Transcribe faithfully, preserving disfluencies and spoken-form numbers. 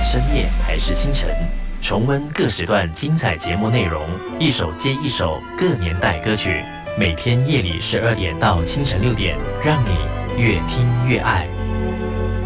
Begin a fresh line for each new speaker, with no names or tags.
深夜还是清晨，重温各时段精彩节目内容，一首接一首各年代歌曲。每天夜里十二点到清晨六点，让你越听越爱。